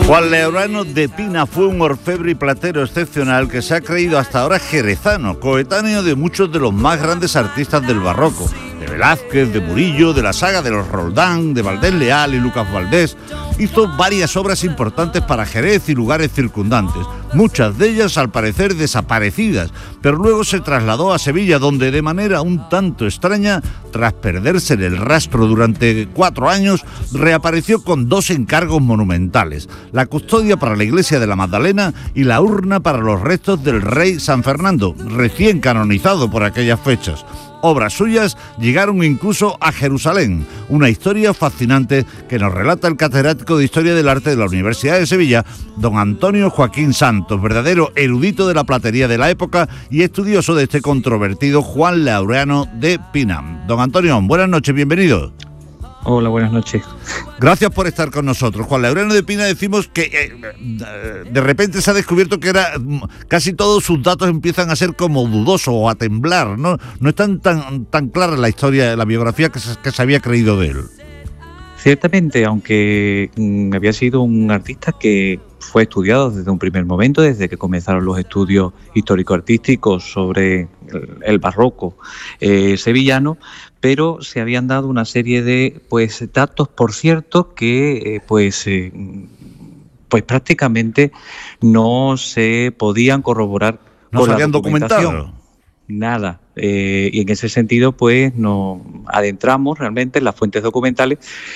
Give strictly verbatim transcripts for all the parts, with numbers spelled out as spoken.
Juan Laureano de Pina fue un orfebre y platero excepcional que se ha creído hasta ahora jerezano, coetáneo de muchos de los más grandes artistas del barroco, de Velázquez, de Murillo, de la saga de los Roldán, de Valdés Leal y Lucas Valdés. Hizo varias obras importantes para Jerez y lugares circundantes, muchas de ellas al parecer desaparecidas, pero luego se trasladó a Sevilla, donde de manera un tanto extraña, tras perderse en el rastro durante cuatro años, reapareció con dos encargos monumentales: la custodia para la iglesia de la Magdalena y la urna para los restos del rey San Fernando, recién canonizado por aquellas fechas. Obras suyas llegaron incluso a Jerusalén, una historia fascinante que nos relata el catedrático de Historia del Arte de la Universidad de Sevilla, don Antonio Joaquín Santos, verdadero erudito de la platería de la época y estudioso de este controvertido Juan Laureano de Pina. Don Antonio, buenas noches, bienvenido. Hola, buenas noches. Gracias por estar con nosotros. Juan Laureano de Pina, decimos que eh, de repente se ha descubierto que era casi todos sus datos empiezan a ser como dudosos o a temblar, ¿no? No es tan, tan, tan clara la historia, la biografía que se, que se había creído de él. Ciertamente, aunque mm, había sido un artista que fue estudiado desde un primer momento, desde que comenzaron los estudios histórico-artísticos sobre el, el barroco eh, sevillano, pero se habían dado una serie de pues datos, por cierto, que eh, pues eh, pues prácticamente no se podían corroborar. No se habían documentado. Nada. Eh, y en ese sentido, pues nos adentramos realmente en las fuentes documentales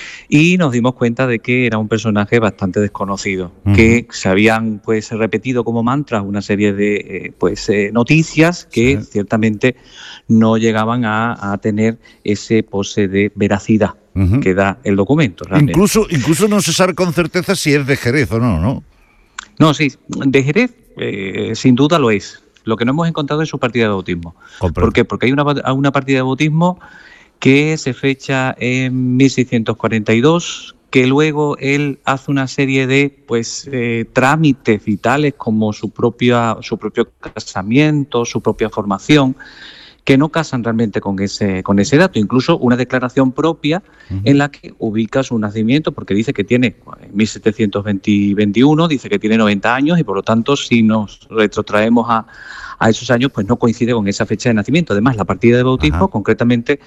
y nos dimos cuenta de que era un personaje bastante desconocido, uh-huh. que se habían pues repetido como mantras una serie de eh, pues eh, noticias que sí. ciertamente no llegaban a, a tener ese pose de veracidad uh-huh. que da el documento. Realmente. Incluso, incluso no se sabe con certeza si es de Jerez o no, ¿no? No, sí, de Jerez eh, sin duda lo es. Lo que no hemos encontrado es su partida de bautismo. Comprendo. ¿Por qué? Porque hay una, una partida de bautismo que se fecha en mil seiscientos cuarenta y dos, que luego él hace una serie de pues eh, trámites vitales como su, propia, su propio casamiento, su propia formación, que no casan realmente con ese, con ese dato. Incluso una declaración propia uh-huh. en la que ubica su nacimiento, porque dice que tiene, en mil setecientos veintiuno, dice que tiene noventa años y por lo tanto si nos retrotraemos a, a esos años, pues no coincide con esa fecha de nacimiento. Además, la partida de bautismo uh-huh. concretamente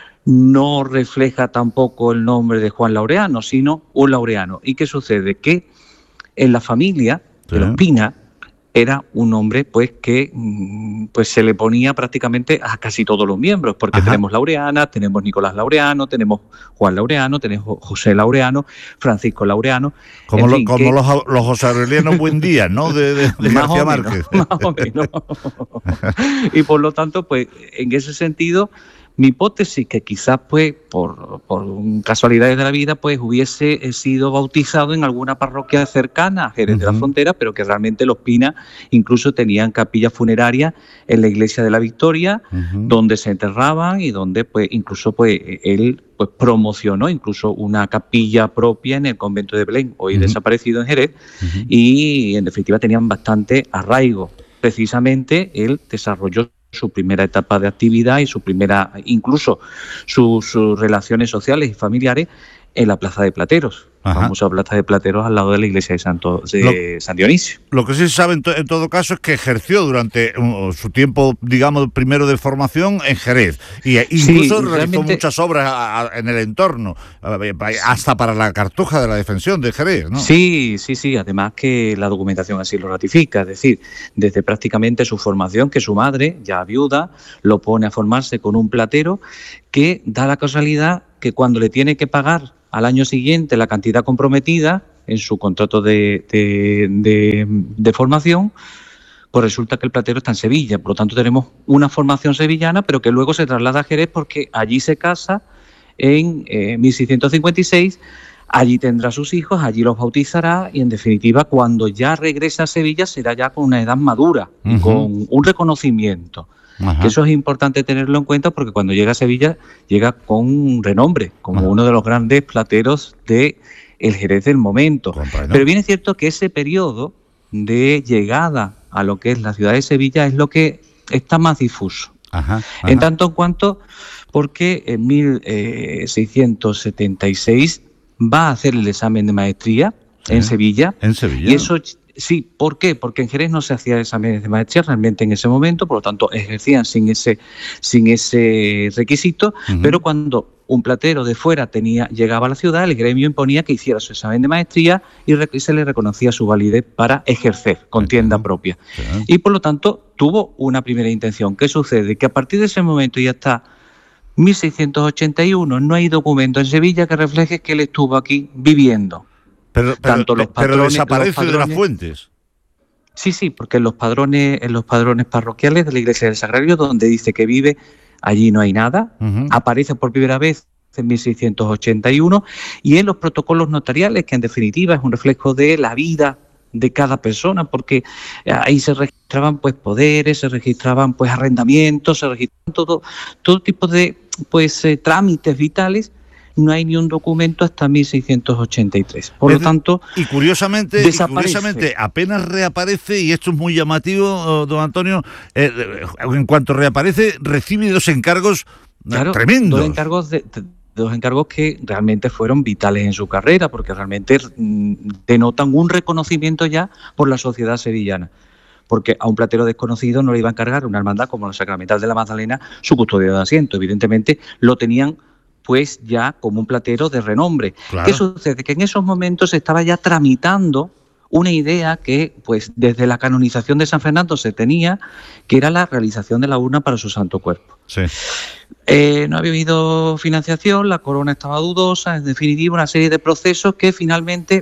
no refleja tampoco el nombre de Juan Laureano, sino un Laureano. ¿Y qué sucede? Que en la familia sí. de los Pina, era un nombre pues que pues se le ponía prácticamente a casi todos los miembros, porque Ajá. tenemos Laureana, tenemos Nicolás Laureano, tenemos Juan Laureano, tenemos José Laureano, Francisco Laureano. Como, lo, fin, como que, los, los José Aureliano Buendía, ¿no? De, de, de García Márquez. Más o menos. Y por lo tanto, pues en ese sentido, mi hipótesis que quizás pues por, por casualidades de la vida pues hubiese sido bautizado en alguna parroquia cercana a Jerez uh-huh. de la Frontera, pero que realmente los Pina incluso tenían capilla funeraria en la iglesia de la Victoria, uh-huh. donde se enterraban y donde pues incluso pues él pues promocionó incluso una capilla propia en el convento de Belén, hoy uh-huh. desaparecido en Jerez, uh-huh. y en definitiva tenían bastante arraigo. Precisamente él desarrolló su primera etapa de actividad y su primera, incluso sus, sus relaciones sociales y familiares en la Plaza de Plateros, la famosa Plaza de Plateros al lado de la iglesia de, Santo, de lo, San Dionisio. Lo que sí se sabe en, to, en todo caso es que ejerció durante uh, su tiempo, digamos, primero de formación en Jerez, y incluso sí, realizó muchas obras a, a, en el entorno, a, a, hasta para la Cartuja de la Defensión de Jerez, ¿no? Sí, sí, sí, además que la documentación así lo ratifica, es decir, desde prácticamente su formación, que su madre, ya viuda, lo pone a formarse con un platero que da la casualidad que cuando le tiene que pagar al año siguiente la cantidad comprometida en su contrato de, de, de, de formación, pues resulta que el platero está en Sevilla. Por lo tanto, tenemos una formación sevillana, pero que luego se traslada a Jerez porque allí se casa en eh, mil seiscientos cincuenta y seis, allí tendrá sus hijos, allí los bautizará y, en definitiva, cuando ya regresa a Sevilla será ya con una edad madura uh-huh. y con un reconocimiento. Ajá. Que eso es importante tenerlo en cuenta porque cuando llega a Sevilla llega con un renombre, como Ajá. uno de los grandes plateros de el Jerez del momento. Comprendo. Pero bien es cierto que ese periodo de llegada a lo que es la ciudad de Sevilla es lo que está más difuso. Ajá. Ajá. En tanto en cuanto, porque en mil seiscientos setenta y seis va a hacer el examen de maestría ¿Eh? En Sevilla. En Sevilla. Y eso, sí, ¿por qué? Porque en Jerez no se hacía exámenes de maestría realmente en ese momento, por lo tanto ejercían sin ese, sin ese requisito, uh-huh. Pero cuando un platero de fuera tenía, llegaba a la ciudad, el gremio imponía que hiciera su examen de maestría y, re, y se le reconocía su validez para ejercer con tienda uh-huh. propia. Uh-huh. Y por lo tanto tuvo una primera intención. ¿Qué sucede? Que a partir de ese momento ya está mil seiscientos ochenta y uno, no hay documento en Sevilla que refleje que él estuvo aquí viviendo. Pero, pero, Tanto los patrones, pero desaparece los padrones, de las fuentes. Sí, sí, porque en los padrones, en los padrones parroquiales de la Iglesia del Sagrario, donde dice que vive, allí no hay nada. Uh-huh. Aparece por primera vez en mil seiscientos ochenta y uno y en los protocolos notariales, que en definitiva es un reflejo de la vida de cada persona, porque ahí se registraban pues poderes, se registraban pues arrendamientos, se registraban todo, todo tipo de pues eh, trámites vitales. No hay ni un documento hasta mil seiscientos ochenta y tres. Por es, lo tanto, y curiosamente, y curiosamente apenas reaparece, y esto es muy llamativo, don Antonio, eh, en cuanto reaparece, recibe dos encargos claro, tremendos. Dos encargos de, de, dos encargos que realmente fueron vitales en su carrera, porque realmente mm, denotan un reconocimiento ya por la sociedad sevillana. Porque a un platero desconocido no le iba a encargar una hermandad como la Sacramental de la Magdalena su custodia de asiento. Evidentemente lo tenían pues ya como un platero de renombre. Claro. ¿Qué sucede? Que en esos momentos se estaba ya tramitando una idea que pues desde la canonización de San Fernando se tenía, que era la realización de la urna para su Santo Cuerpo. Sí. Eh, no había habido financiación, la corona estaba dudosa, en definitiva una serie de procesos que finalmente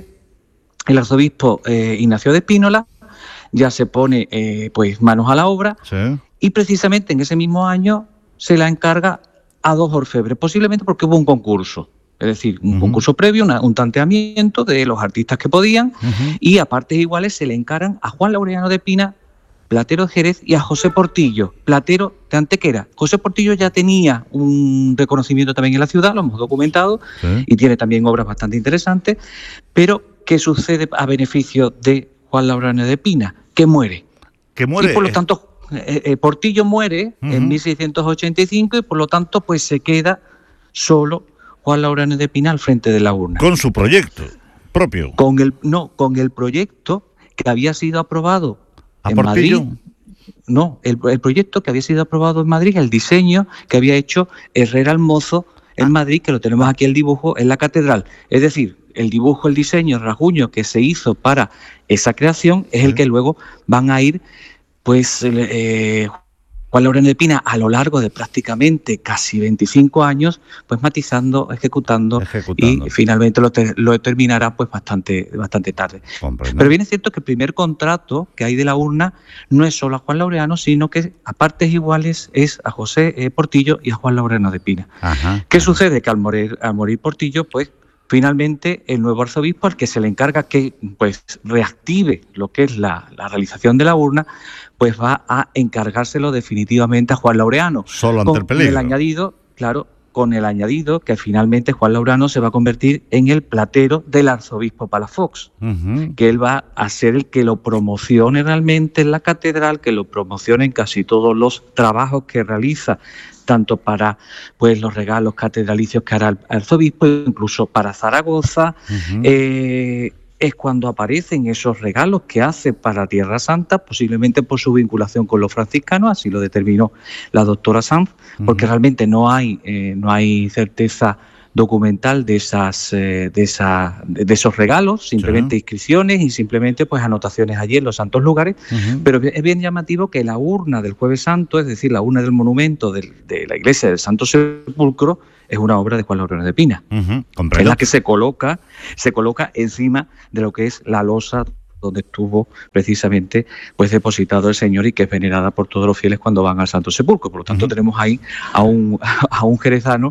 el arzobispo eh, Ignacio de Espínola ya se pone eh, pues manos a la obra, sí. Y precisamente en ese mismo año se la encarga a dos orfebres, posiblemente porque hubo un concurso, es decir, un uh-huh. concurso previo, una, un tanteamiento de los artistas que podían, uh-huh. y a partes iguales se le encargan a Juan Laureano de Pina, platero de Jerez, y a José Portillo, platero de Antequera. José Portillo ya tenía un reconocimiento también en la ciudad, lo hemos documentado, sí. Y tiene también obras bastante interesantes, pero ¿qué sucede a beneficio de Juan Laureano de Pina? Que muere. Que muere. Y por lo tanto, Eh, eh, Portillo muere uh-huh. en mil seiscientos ochenta y cinco y por lo tanto pues se queda solo Juan Laureano de Pina al frente de la urna. Con su proyecto propio. Con el no, con el proyecto que había sido aprobado ¿A en Portillo? Madrid. No, el, el proyecto que había sido aprobado en Madrid, el diseño que había hecho Herrera el Mozo en ah. Madrid, que lo tenemos aquí el dibujo en la catedral. Es decir, el dibujo, el diseño, el rasguño que se hizo para esa creación es uh-huh. el que luego van a ir pues eh, Juan Laureano de Pina a lo largo de prácticamente casi veinticinco años, pues matizando, ejecutando, ejecutando. y finalmente lo, te, lo terminará pues bastante, bastante tarde. Comprendo. Pero bien es cierto que el primer contrato que hay de la urna no es solo a Juan Laureano, sino que a partes iguales es a José eh, Portillo y a Juan Laureano de Pina. Ajá, ¿Qué ajá. sucede? Que al morir, al morir Portillo, pues finalmente el nuevo arzobispo al que se le encarga que pues reactive lo que es la, la realización de la urna, pues va a encargárselo definitivamente a Juan Laureano. Solo ante con el peligro. el añadido, claro, con el añadido que finalmente Juan Laureano se va a convertir en el platero del arzobispo Palafox, uh-huh. que él va a ser el que lo promocione realmente en la catedral, que lo promocione en casi todos los trabajos que realiza, tanto para pues los regalos catedralicios que hará el arzobispo, incluso para Zaragoza. Uh-huh. eh, es cuando aparecen esos regalos que hace para Tierra Santa, posiblemente por su vinculación con los franciscanos, así lo determinó la doctora Sanz, porque uh-huh. realmente no hay, eh, no hay certeza documental de esas eh, de, esa, de esos regalos, simplemente sí. inscripciones y simplemente pues anotaciones allí en los santos lugares, uh-huh. pero es bien llamativo que la urna del Jueves Santo, es decir, la urna del monumento de, de la iglesia del Santo Sepulcro, es una obra de Juan Laureano de Pina, uh-huh. es la que se coloca, se coloca encima de lo que es la losa donde estuvo precisamente pues depositado el Señor y que es venerada por todos los fieles cuando van al Santo Sepulcro. Por lo tanto, uh-huh. tenemos ahí a un, a un jerezano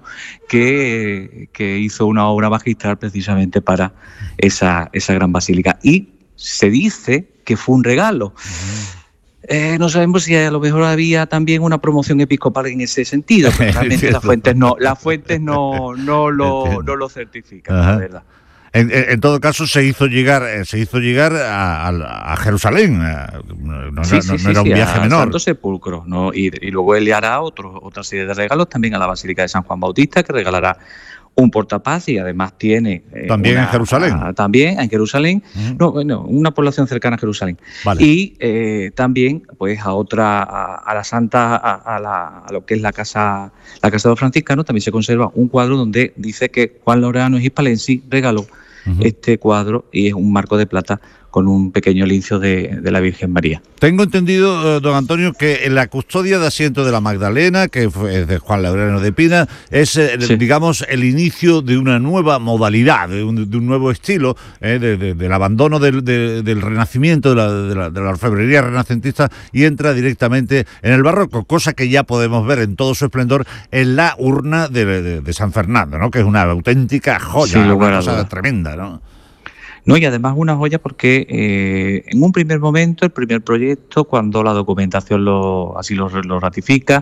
que, que hizo una obra magistral precisamente para esa, esa gran basílica. Y se dice que fue un regalo. Uh-huh. Eh, no sabemos si a lo mejor había también una promoción episcopal en ese sentido, pero realmente las fuentes no, las fuentes no, no, lo, no lo certifican, uh-huh. la verdad. En, en todo caso se hizo llegar se hizo llegar a, a, a Jerusalén, no, sí, no, sí, no sí, era un sí, viaje a menor. Santo Sepulcro, ¿no? y, y luego él le hará otro, otra serie de regalos también a la Basílica de San Juan Bautista, que regalará un portapaz y además tiene... Eh, ¿También una, en Jerusalén? A, también en Jerusalén, uh-huh. no, bueno, una población cercana a Jerusalén. Vale. Y eh, también pues a otra, a, a la Santa, a, a, la, a lo que es la casa, la casa de los franciscanos, también se conserva un cuadro donde dice que Juan Laureano Hispalensi regaló uh-huh. este cuadro y es un marco de plata con un pequeño lincio de, de la Virgen María. Tengo entendido, don Antonio, que en la custodia de asiento de la Magdalena, que fue de Juan Laureano de Pina, es, sí. digamos, el inicio de una nueva modalidad, de un, de un nuevo estilo, eh, de, de, del abandono del, de, del renacimiento, de la, de, la, de la orfebrería renacentista, y entra directamente en el barroco, cosa que ya podemos ver en todo su esplendor en la urna de, de, de San Fernando, ¿no? Que es una auténtica joya, sí, una cosa tremenda, ¿no? No, y además una joya porque eh, en un primer momento, el primer proyecto, cuando la documentación lo, así lo, lo ratifica,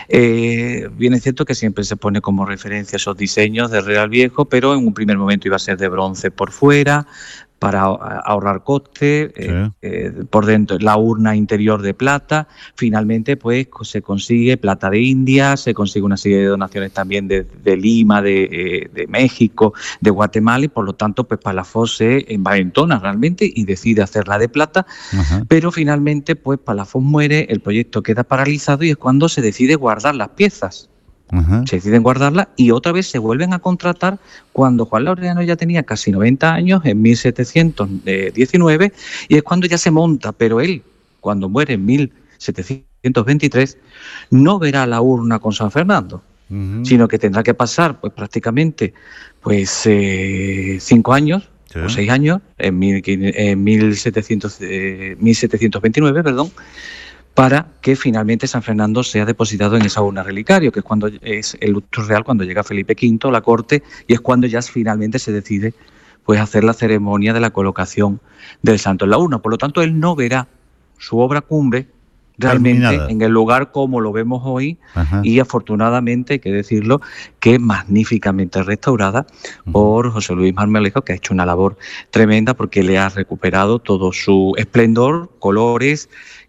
eh, bien es cierto que siempre se pone como referencia esos diseños de Real Viejo, pero en un primer momento iba a ser de bronce por fuera, para ahorrar coste, sí. eh, eh, por dentro la urna interior de plata. Finalmente pues se consigue plata de India, se consigue una serie de donaciones también de, de Lima, de, eh, de México, de Guatemala, y por lo tanto pues Palafox se envalentona realmente y decide hacerla de plata. Uh-huh. Pero finalmente pues Palafox muere, el proyecto queda paralizado y es cuando se decide guardar las piezas. Uh-huh. Se deciden guardarla y otra vez se vuelven a contratar cuando Juan Laureano ya tenía casi noventa años, en mil setecientos diecinueve, y es cuando ya se monta, pero él, cuando muere en mil setecientos veintitrés, no verá la urna con San Fernando, uh-huh. sino que tendrá que pasar pues prácticamente pues eh, cinco años, sí. o seis años, en, mil, en mil setecientos, eh, mil setecientos veintinueve, perdón, para que finalmente San Fernando sea depositado en esa urna relicario, que es cuando es el lustro real, cuando llega Felipe quinto a la corte, y es cuando ya finalmente se decide pues hacer la ceremonia de la colocación del santo en la urna. Por lo tanto, él no verá su obra cumbre realmente terminada en el lugar como lo vemos hoy. Ajá. Y afortunadamente, hay que decirlo, que magníficamente restaurada uh-huh. por José Luis Marmolejo, que ha hecho una labor tremenda porque le ha recuperado todo su esplendor, colores,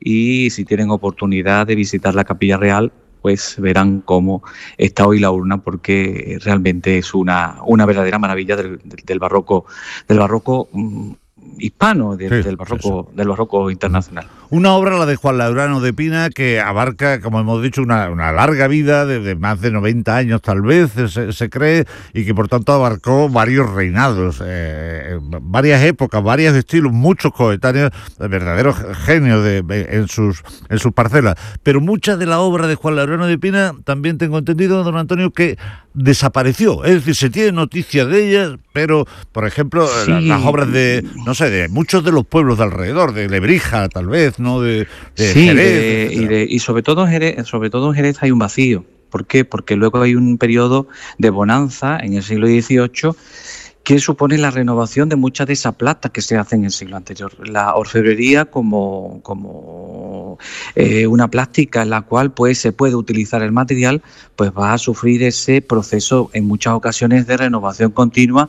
y si tienen oportunidad de visitar la Capilla Real, pues verán cómo está hoy la urna, porque realmente es una, una verdadera maravilla del, del, del barroco, del barroco um, hispano, de, sí, del barroco sí. del barroco internacional. Una obra, la de Juan Laureano de Pina, que abarca, como hemos dicho, una, una larga vida de, de más de noventa años tal vez, se, se cree, y que por tanto abarcó varios reinados, eh, varias épocas, varios estilos, muchos coetáneos, verdaderos genios de, de, en, sus, en sus parcelas. Pero mucha de la obra de Juan Laureano de Pina, también tengo entendido, don Antonio, que desapareció. Es decir, se tiene noticia de ellas, pero, por ejemplo, sí. las, las obras de, no sé, de muchos de los pueblos de alrededor, de Lebrija, tal vez, ¿no? De, de sí, Jerez. De, y, de, y sobre todo en Jerez, sobre todo en Jerez hay un vacío. ¿Por qué? Porque luego hay un periodo de bonanza en el siglo dieciocho que supone la renovación de mucha de esa plata que se hace en el siglo anterior. La orfebrería como, como eh, una plástica en la cual pues, se puede utilizar el material, pues va a sufrir ese proceso en muchas ocasiones de renovación continua,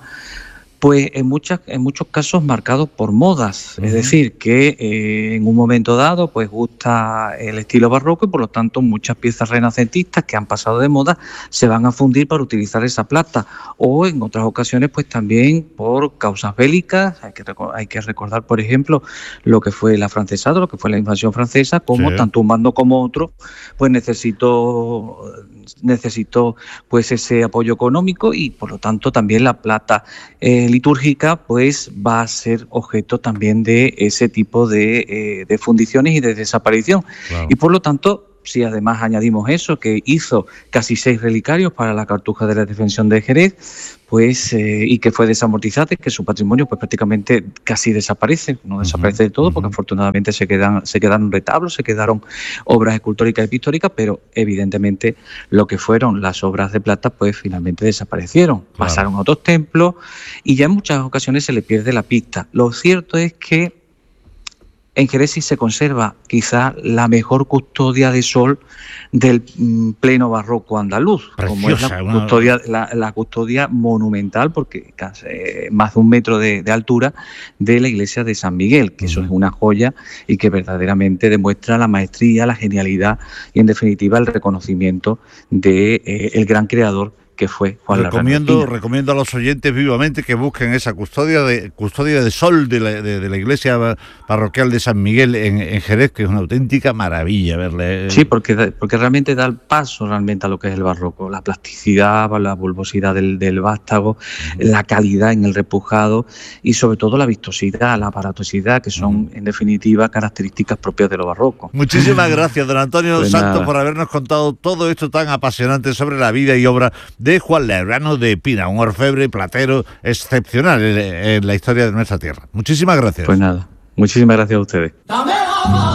pues en muchas en muchos casos marcados por modas, uh-huh. es decir, que eh, en un momento dado pues gusta el estilo barroco y por lo tanto muchas piezas renacentistas que han pasado de moda se van a fundir para utilizar esa plata, o en otras ocasiones pues también por causas bélicas. Hay que hay que recordar, por ejemplo, lo que fue el afrancesado, lo que fue la invasión francesa, como sí. tanto un bando como otro pues necesitó necesitó pues ese apoyo económico, y por lo tanto también la plata eh, litúrgica pues va a ser objeto también de ese tipo de, eh, de fundiciones y de desaparición. Claro. Y por lo tanto, si además añadimos eso, que hizo casi seis relicarios para la Cartuja de la Defensión de Jerez, pues eh, y que fue desamortizada, que su patrimonio pues prácticamente casi desaparece, no desaparece uh-huh, de todo, uh-huh. porque afortunadamente se quedan se quedaron retablos, se quedaron obras escultóricas y pictóricas, pero evidentemente lo que fueron las obras de plata pues finalmente desaparecieron, claro. pasaron a otros templos y ya en muchas ocasiones se le pierde la pista. Lo cierto es que en Jerez sí se conserva quizá la mejor custodia de sol del mm, pleno barroco andaluz, preciosa, como es la custodia, la, la custodia monumental, porque casi, eh, más de un metro de, de altura, de la iglesia de San Miguel, que uh-huh. eso es una joya y que verdaderamente demuestra la maestría, la genialidad y en definitiva el reconocimiento de eh, el gran creador que fue Juan recomiendo, Lerrano. Recomiendo a los oyentes vivamente que busquen esa custodia de custodia de sol de la, de, de la iglesia parroquial de San Miguel en, en Jerez, que es una auténtica maravilla verle. Sí, porque, porque realmente da el paso realmente a lo que es el barroco, la plasticidad, la bulbosidad del, del vástago, uh-huh. la calidad en el repujado y sobre todo la vistosidad, la aparatosidad, que son uh-huh. en definitiva características propias de lo barroco. Muchísimas gracias, don Antonio pues Santos, nada. por habernos contado todo esto tan apasionante sobre la vida y obra de Juan Lerrano de Pina, un orfebre platero excepcional en, en la historia de nuestra tierra. Muchísimas gracias. Pues nada, muchísimas gracias a ustedes.